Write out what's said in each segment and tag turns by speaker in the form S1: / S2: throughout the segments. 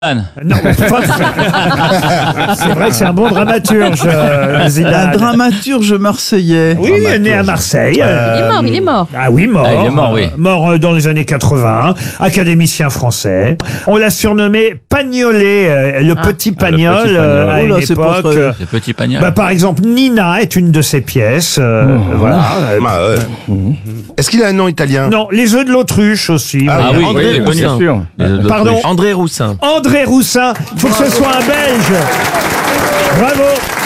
S1: Non, c'est vrai que c'est un bon dramaturge, Zidane.
S2: Un dramaturge marseillais.
S1: Oui, il est né à Marseille.
S3: Il est mort.
S1: Ah oui, mort.
S4: Ah, il est mort, oui.
S1: Mort dans les années 80, académicien français. On l'a surnommé Pagnolet, le petit Pagnol,
S4: petit Pagnol.
S1: à une
S2: Oula, c'est pas
S1: époque.
S2: très-
S4: Le petit pagnol.
S1: Par exemple, Nina est une de ses pièces. Voilà.
S5: Est-ce qu'il a un nom italien?
S1: Non, les œufs de l'autruche aussi.
S4: Ah oui,
S2: André
S4: oui, bien
S2: Roussin.
S4: sûr.
S1: Pardon.
S2: André Roussin.
S1: André Roussin. Il faut que ce soit un Belge. Bravo.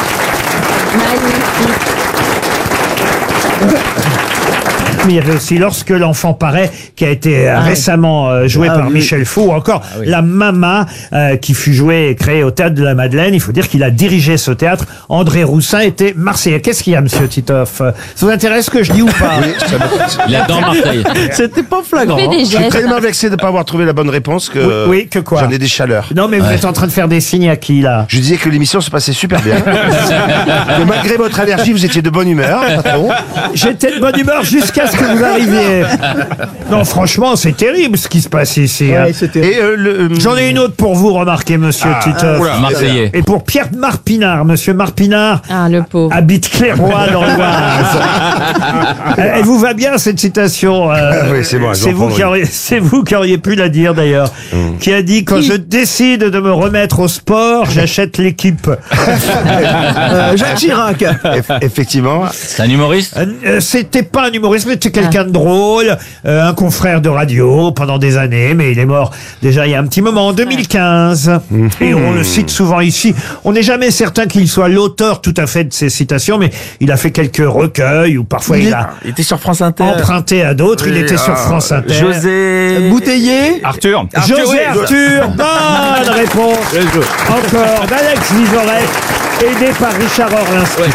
S1: Mais il y avait aussi Lorsque l'enfant paraît, qui a été récemment joué par
S2: oui.
S1: Michel Faux, ou encore La Mama, qui fut jouée et créée au Théâtre de la Madeleine. Il faut dire qu'il a dirigé ce théâtre. André Roussin était marseillais. Qu'est-ce qu'il y a, monsieur Titoff? Ça vous intéresse ce que je dis ou pas?
S4: Il adore Marseille.
S2: C'était pas flagrant.
S3: Fais des
S5: Je suis
S3: gestes.
S5: tellement vexé de ne pas avoir trouvé la bonne réponse que,
S1: Oui, que quoi?
S5: j'en ai des chaleurs.
S1: Non, mais vous êtes en train de faire des signes à qui, là?
S5: Je disais que l'émission se passait super bien. Que malgré votre allergie, vous étiez de bonne humeur, patron.
S1: J'étais de bonne humeur jusqu'à ce que vous arriviez. Non, franchement, c'est terrible ce qui se passe ici. hein.
S2: Ouais, c'était...
S5: Et
S1: J'en ai une autre pour vous, remarquez, monsieur Titoff.
S4: Marseillais.
S1: Et pour Pierre Marpinard, monsieur Marpinard
S3: Ah, le pauvre.
S1: habite Clairoy dans l'Oise. Elle vous va bien cette citation?
S5: oui, c'est bon, je vais en prendre une.
S1: C'est vous qui auriez pu la dire d'ailleurs. Qui a dit: quand je décide de me remettre au sport, j'achète l'équipe.
S2: Jacques Chirac.
S5: Effectivement.
S4: C'est un humoriste.
S1: C'était pas un humoriste, mais c'était quelqu'un de drôle, un confrère de radio pendant des années, mais il est mort déjà il y a un petit moment, en 2015. Et on le cite souvent ici. On n'est jamais certain qu'il soit l'auteur tout à fait de ces citations, mais il a fait quelques recueils, ou parfois il a
S2: Il était sur France Inter.
S1: emprunté à d'autres. Il
S5: Oui,
S1: était sur France Inter.
S2: José Bouteiller.
S4: Arthur.
S1: José Arthur, bonne réponse encore d'Alex Vizorek, aidé par Richard Orlinski.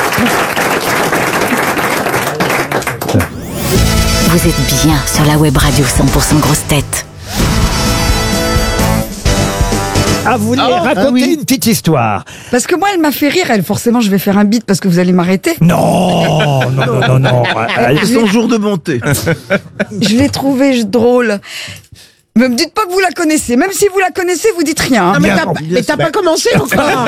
S6: Vous êtes bien sur la web radio 100% grosse tête.
S1: Ah, vous voulez raconter une petite histoire?
S7: Parce que moi, elle m'a fait rire, elle. Forcément, je vais faire un beat parce que vous allez m'arrêter.
S1: Non.
S2: C'est son jour de bonté.
S7: Je l'ai trouvée drôle. Ne me dites pas que vous la connaissez. Même si vous la connaissez, vous dites rien. hein.
S2: Mais t'as pas commencé encore.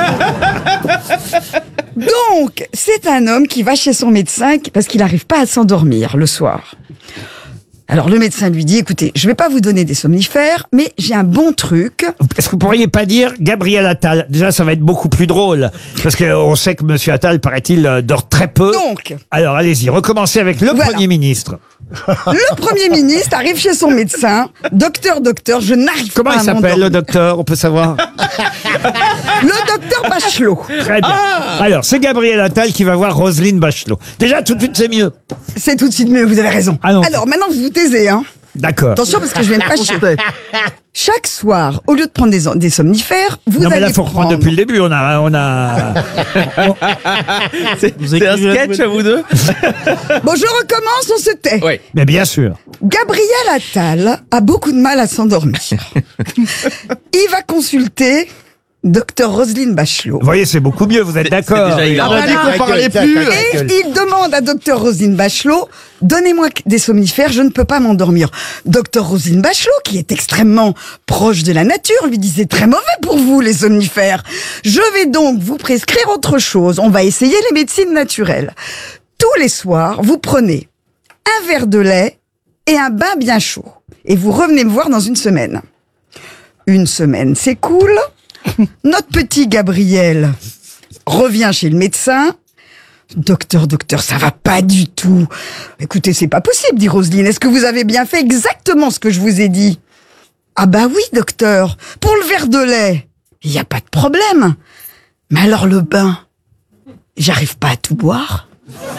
S7: Donc, c'est un homme qui va chez son médecin parce qu'il n'arrive pas à s'endormir le soir. Alors, le médecin lui dit: écoutez, je vais pas vous donner des somnifères, mais j'ai un bon truc.
S1: Est-ce que vous pourriez pas dire Gabriel Attal? Déjà, ça va être beaucoup plus drôle. Parce qu'on sait que monsieur Attal, paraît-il, dort très peu.
S7: Donc,
S1: Alors, allez-y, recommencez avec le
S7: Voilà.
S1: Premier ministre.
S7: le Premier ministre arrive chez son médecin. Docteur, je n'arrive
S1: Comment
S7: pas
S1: il
S7: à
S1: s'appelle, le
S7: m'endormir.
S1: docteur? On peut savoir.
S7: Le docteur Bachelot.
S1: Très bien. Alors, c'est Gabriel Attal qui va voir Roselyne Bachelot. Déjà, tout de suite, c'est mieux.
S7: C'est tout de suite mieux, vous avez raison.
S1: Ah non.
S7: Alors, maintenant, vous vous taisez, hein.
S1: D'accord.
S7: Attention, parce que je vais me fâcher. Chaque soir, au lieu de prendre des somnifères, vous
S1: Non, mais
S7: allez
S1: là, faut reprendre depuis le début. On a...
S2: C'est un sketch à vous deux.
S7: Bon, je recommence, on se tait.
S4: Oui.
S1: Mais bien sûr.
S7: Gabriel Attal a beaucoup de mal à s'endormir. Il va consulter Docteur Roselyne Bachelot.
S1: Vous voyez, c'est beaucoup mieux, vous êtes d'accord?
S4: déjà hilarant.
S2: On a dit qu'on parlait plus.
S7: Et il demande à Docteur Roselyne Bachelot: donnez-moi des somnifères, je ne peux pas m'endormir. Docteur Roselyne Bachelot, qui est extrêmement proche de la nature, lui dit: c'est très mauvais pour vous, les somnifères. Je vais donc vous prescrire autre chose. On va essayer les médecines naturelles. Tous les soirs, vous prenez un verre de lait et un bain bien chaud. Et vous revenez me voir dans une semaine. Une semaine s'écoule. Notre petit Gabriel revient chez le médecin. Docteur, ça va pas du tout. Écoutez, c'est pas possible, dit Roselyne. Est-ce que vous avez bien fait exactement ce que je vous ai dit? Ah bah oui, docteur. Pour le verre de lait, il n'y a pas de problème. Mais alors le bain, j'arrive pas à tout boire.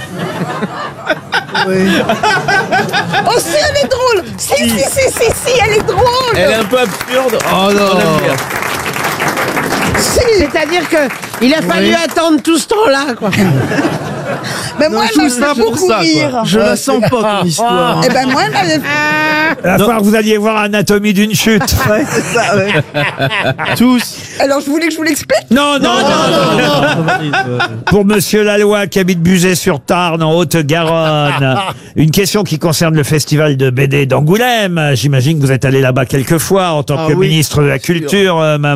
S7: Oh si, elle est drôle. Si, elle est drôle.
S4: Elle est un peu absurde. Oh non.
S8: C'est-à-dire que il a fallu attendre tout ce temps-là, quoi.
S7: Ben moi, elle m'a fait beaucoup rire.
S2: Je la sens pas, ton histoire.
S7: Eh ben moi, elle m'avait...
S1: Il va falloir que vous alliez voir Anatomie d'une chute.
S2: Ouais, c'est ça, ouais. Tous.
S7: Alors, je voulais que je vous l'explique.
S1: Non. Pour monsieur Laloy qui habite Buzet-sur-Tarn en Haute-Garonne. Une question qui concerne le festival de BD d'Angoulême. J'imagine que vous êtes allé là-bas quelques fois en tant que
S2: oui,
S1: ministre de la Culture,